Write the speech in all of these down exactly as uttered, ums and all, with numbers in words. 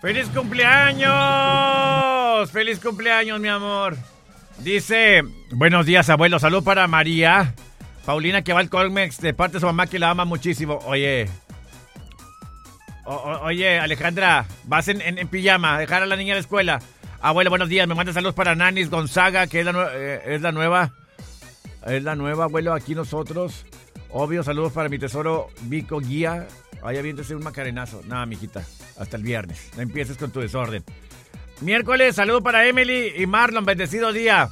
¡Feliz cumpleaños! ¡Feliz cumpleaños, mi amor! Dice, buenos días, abuelo. Salud para María Paulina, que va al Colmex, de parte de su mamá, que la ama muchísimo. Oye, o, o, oye, Alejandra, vas en, en, en pijama a dejar a la niña a la escuela. Abuelo, buenos días. Me manda saludos para Nanis Gonzaga, que es la, nue- eh, es la nueva. Es la nueva, abuelo, aquí nosotros. Obvio, saludos para mi tesoro Vico Guía. Vaya viéndose un macarenazo. Nada, mijita, hasta el viernes. No empieces con tu desorden. Miércoles, saludo para Emily y Marlon. Bendecido día.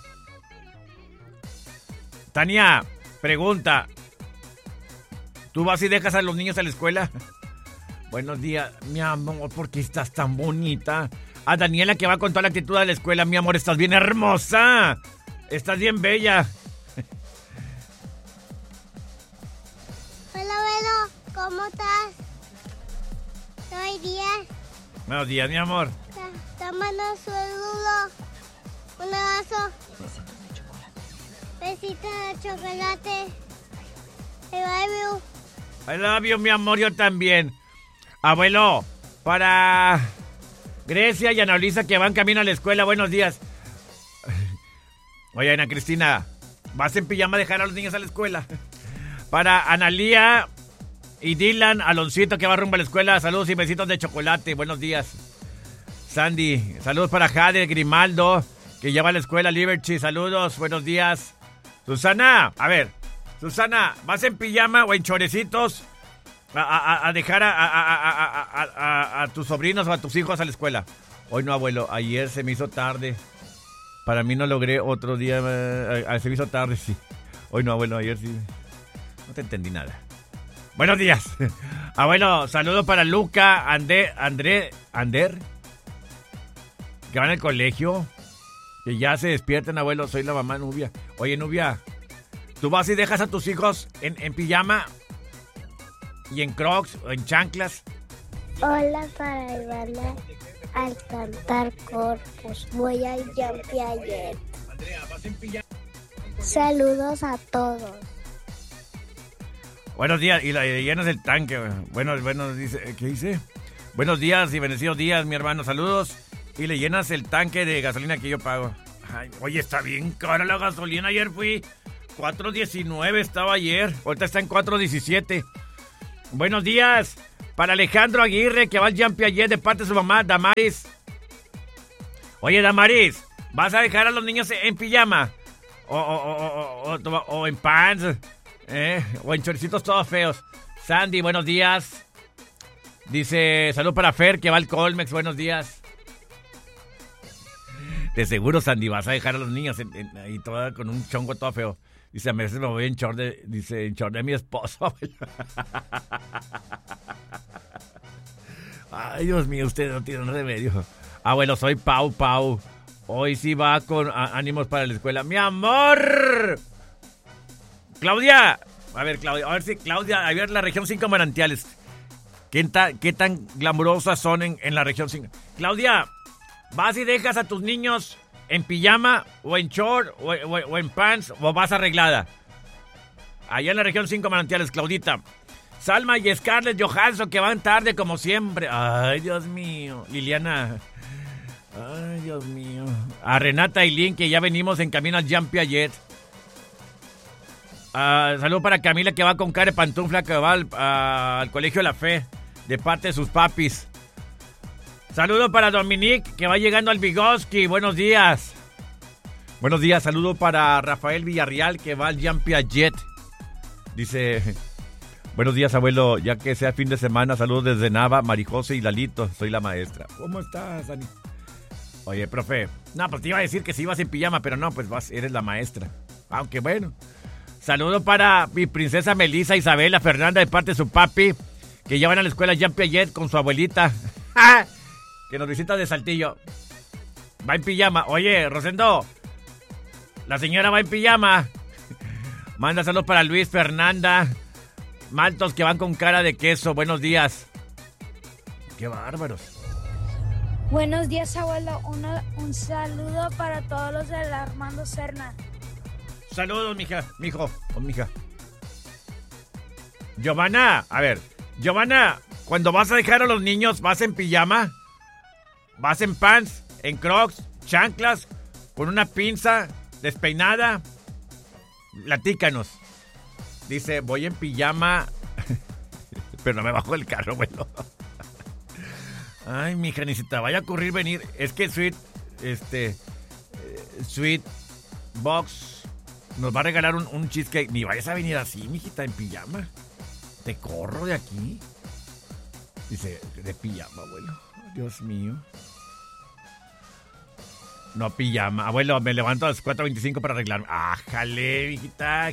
Tania, pregunta. ¿Tú vas y dejas a los niños a la escuela? Buenos días, mi amor. ¿Por qué estás tan bonita? A Daniela, que va con toda la actitud a la escuela. Mi amor, estás bien hermosa. Estás bien bella. Hola, abuelo. ¿Cómo estás? Soy Díaz. Buenos días, mi amor. Tómanos un saludo. Un abrazo. Besitos de chocolate. I love you. I love you, mi amor, yo también. Abuelo, para Grecia y Ana Luisa, que van camino a la escuela. Buenos días. Oye, Ana Cristina, ¿vas en pijama a dejar a los niños a la escuela? Para Analía y Dylan Aloncito, que va rumbo a la escuela. Saludos y besitos de chocolate. Buenos días. Sandy, saludos para Jade Grimaldo, que ya va a la escuela. Liberty, saludos, buenos días. Susana, a ver, Susana, ¿vas en pijama o en chorecitos a, a, a dejar a, a, a, a, a, a, a tus sobrinos o a tus hijos a la escuela? Hoy no, abuelo, ayer se me hizo tarde. Para mí no logré otro día, eh, se me hizo tarde, sí. Hoy no, abuelo, ayer sí. No te entendí nada. Buenos días. Abuelo, saludos para Luca, André, André, Ander, que van al colegio. Que ya se despierten, abuelo. Soy la mamá Nubia. Oye, Nubia, ¿tú vas y dejas a tus hijos en, en pijama y en crocs o en chanclas? Hola para Ivana al cantar Corpus. Voy al Jumpy ayer. Saludos a todos. Buenos días. Y la y llenas el tanque. Bueno, bueno, dice, ¿qué dice? Buenos días y bendecidos días, mi hermano. Saludos. Y le llenas el tanque de gasolina que yo pago. Ay, oye, está bien cara la gasolina. Ayer fui cuatro diecinueve, estaba ayer. Ahorita está en cuatro diecisiete. Buenos días para Alejandro Aguirre, que va al Jumpy ayer de parte de su mamá, Damaris. Oye, Damaris, ¿vas a dejar a los niños en pijama? O, o, o, o, o, o en pants, ¿eh? O en choricitos todos feos. Sandy, buenos días. Dice, salud para Fer, que va al Colmex. Buenos días. De seguro, Sandy, vas a dejar a los niños en, en, ahí toda, con un chongo todo feo. Dice, a veces me voy en short de, dice, en short de mi esposo. Ay, Dios mío, ustedes no tienen remedio. Abuelo, soy Pau Pau. Hoy sí va con a, ánimos para la escuela. ¡Mi amor! Claudia. A ver, Claudia, a ver si, Claudia, a ver la región cinco manantiales. ¿Qué, ta, qué tan glamurosas son en, en la región cinco? Claudia, ¿vas y dejas a tus niños en pijama o en short o, o, o en pants o vas arreglada? Allá en la región cinco manantiales, Claudita. Salma y Scarlett Johansson, que van tarde como siempre. Ay, Dios mío. Liliana. Ay, Dios mío. A Renata y Lynn, que ya venimos en camino al Jumpy ayer. Uh, saludo para Camila, que va con cara de pantufla, que va al, uh, al Colegio de la Fe, de parte de sus papis. Saludo para Dominique, que va llegando al Vygotsky. Buenos días. Buenos días. Saludo para Rafael Villarreal, que va al Jumpy Jet. Dice, buenos días, abuelo. Ya que sea fin de semana, saludos desde Nava, Marijose y Lalito. Soy la maestra. ¿Cómo estás, Ani? Oye, profe. No, pues te iba a decir que si ibas en pijama, pero no, pues vas, eres la maestra. Aunque bueno. Saludo para mi princesa Melissa Isabela Fernanda, de parte de su papi, que ya van a la escuela Jumpy Jet con su abuelita. Que nos visita de Saltillo. Va en pijama. Oye, Rosendo, la señora va en pijama. Manda saludos para Luis, Fernanda, Maltos, que van con cara de queso. Buenos días. Qué bárbaros. Buenos días, abuelo. Una, un saludo para todos los del Armando Serna. Saludos, mija, mijo, o mija. Giovanna, a ver, Giovanna, cuando vas a dejar a los niños, ¿vas en pijama? ¿Vas en pants, en crocs, chanclas, con una pinza despeinada? Platícanos. Dice, voy en pijama, pero no me bajo del carro, bueno. Ay, mija, ni se te vaya a ocurrir venir. Es que Sweet, este, eh, Sweet Box nos va a regalar un, un cheesecake. Ni vayas a venir así, mijita, en pijama. Te corro de aquí. Dice, de pijama, abuelo. Dios mío. No pijama. Abuelo, me levanto a las cuatro veinticinco para arreglarme. ¡Ájale, mijita!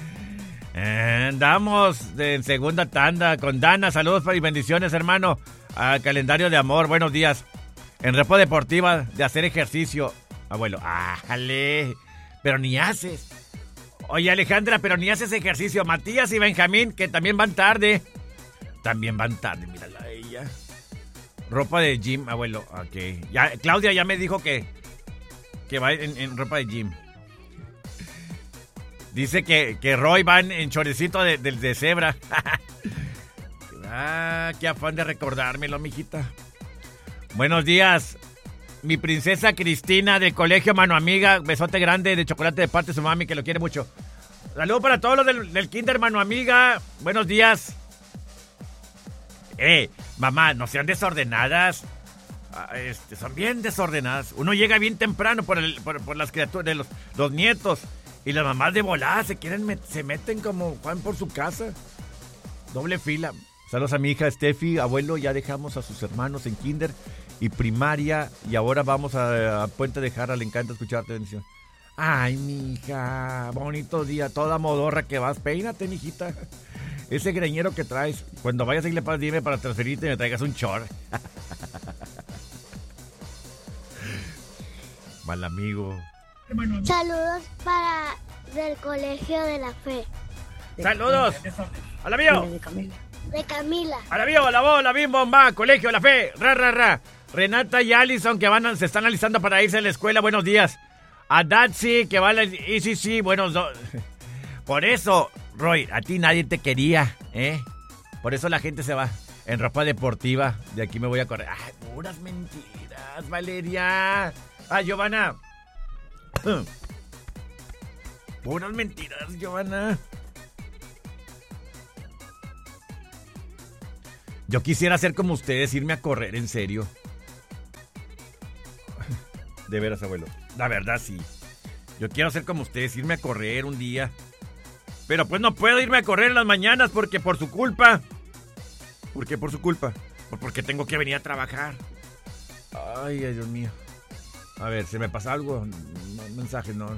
Andamos de, en segunda tanda con Dana. Saludos y bendiciones, hermano. Al calendario de amor, buenos días. En Repo Deportiva de hacer ejercicio. Abuelo, ájale. Pero ni haces. Oye, Alejandra, pero ni haces ejercicio. Matías y Benjamín, que también van tarde. También van tarde, mírala a ella. Ropa de gym, abuelo. Ok. Ya, Claudia ya me dijo que, que va en, en ropa de gym. Dice que, que Roy va en, en chorecito de, de, de cebra. Ah, qué afán de recordármelo, mijita. Buenos días. Mi princesa Cristina del colegio Mano Amiga. Besote grande de chocolate de parte de su mami, que lo quiere mucho. Saludos para todos los del, del kinder Mano Amiga. Buenos días. Eh, mamá, no sean desordenadas. Ah, este, son bien desordenadas. Uno llega bien temprano por, el, por, por las criaturas de los, los nietos. Y las mamás de volada se quieren met, se meten como Juan por su casa. Doble fila. Saludos a mi hija Steffi, abuelo, ya dejamos a sus hermanos en kinder y primaria y ahora vamos a, a Puente de Jara, le encanta escucharte, bendición. Ay, mi hija, bonito día, toda modorra que vas, peínate, mijita. Ese greñero que traes, cuando vayas a irle para dime para transferirte y me traigas un short. Mal amigo. Saludos para del Colegio de la Fe. Saludos. A la mío. De Camila. A la mío, a la voz, la bim, bomba, Colegio de la Fe. Ra, ra, ra. Renata y Allison que van a, se están alistando para irse a la escuela. Buenos días. A Datsy que va a la... Y sí, sí, buenos... Do... Por eso, Roy, a ti nadie te quería, ¿eh? Por eso la gente se va en ropa deportiva. De aquí me voy a correr. Ay, puras mentiras, Valeria. Ah, Giovanna. Puras mentiras, Giovanna. Yo quisiera ser como ustedes, irme a correr, en serio. De veras, abuelo. La verdad, sí. Yo quiero ser como ustedes, irme a correr un día. Pero pues no puedo irme a correr en las mañanas porque por su culpa. ¿Por qué por su culpa? Pues porque tengo que venir a trabajar. Ay, ay, Dios mío. A ver, ¿se me pasa algo? No, mensaje, no.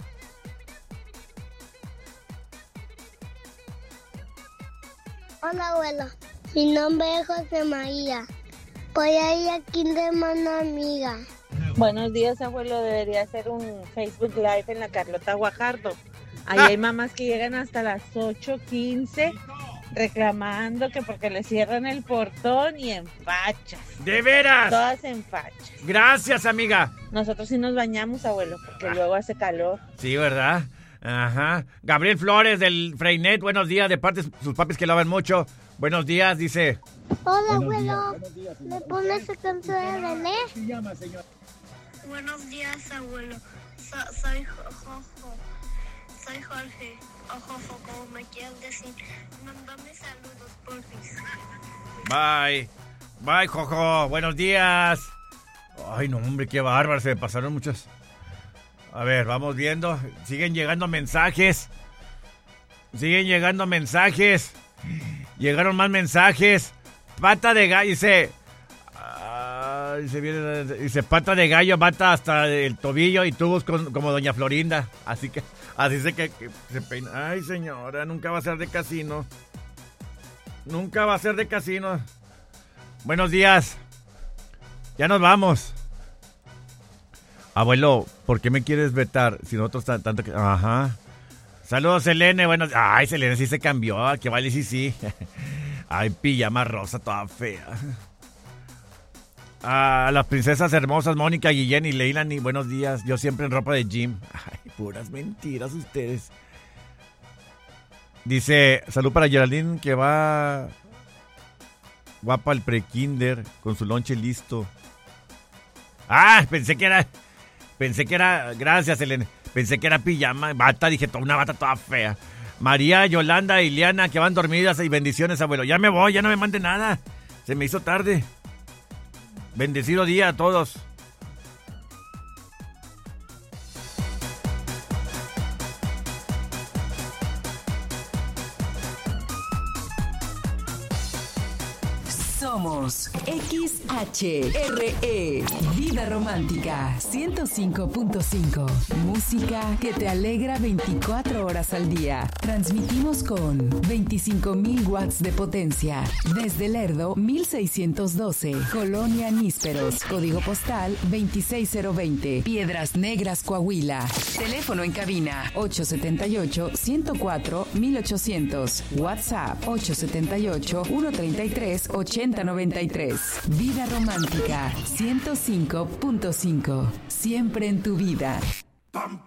Hola, abuelo. Mi nombre es José María. Voy a ir aquí de Mano Amiga. Buenos días, abuelo. Debería hacer un Facebook Live en la Carlota Guajardo. Ahí ah. hay mamás que llegan hasta las ocho quince reclamando que porque le cierran el portón y en fachas. ¿De veras? Todas en fachas. Gracias, amiga. Nosotros sí nos bañamos, abuelo, porque ah. luego hace calor. Sí, ¿verdad? Ajá. Gabriel Flores del Freinet, buenos días, de parte de sus papis que lavan mucho. Buenos días, dice. Hola, abuelo. ¿Me pones esa canción de René? Buenos días, abuelo. So, soy Jojo. Soy Jorge. O Jojo, como me quieras decir. Mándame saludos, porfis. Bye. Bye, Jojo. Buenos días. Ay, no, hombre, qué bárbaro. Se me pasaron muchos. A ver, vamos viendo. Siguen llegando mensajes. Siguen llegando mensajes. Llegaron más mensajes. Pata de gallo, dice. Uh, dice, viene, dice, pata de gallo mata hasta el tobillo y tubos con, como doña Florinda. Así que, así se que, que se peina. Ay, señora, nunca va a ser de casino. Nunca va a ser de casino. Buenos días. Ya nos vamos. Abuelo, ¿por qué me quieres vetar? Si nosotros t- tanto que... Ajá. Saludos, Selene. Buenos... Ay, Selene sí se cambió. Que vale, sí, sí. Ay, pijama rosa, toda fea. A las princesas hermosas, Mónica, Guillén y Leilani. Buenos días. Yo siempre en ropa de gym. Ay, puras mentiras ustedes. Dice, salud para Geraldine, que va... Guapa al pre-kinder, con su lonche listo. Ah, pensé que era... Pensé que era... Gracias, Elena. Pensé que era pijama, bata, dije, una bata toda fea. María, Yolanda y Liana, que van dormidas, y bendiciones, abuelo. Ya me voy, ya no me mande nada. Se me hizo tarde. Bendecido día a todos. Somos X H R E, Vida Romántica, ciento cinco punto cinco. Música que te alegra veinticuatro horas al día. Transmitimos con veinticinco mil watts de potencia. Desde Lerdo, mil seiscientos doce. Colonia Nísperos. Código postal veintiséis cero veinte. Piedras Negras, Coahuila. Teléfono en cabina ocho siete ocho, uno cero cuatro, mil ochocientos. WhatsApp ocho siete ocho, uno tres tres, ocho cero nueve tres. Vida Romántica ciento cinco punto cinco. Siempre en tu vida.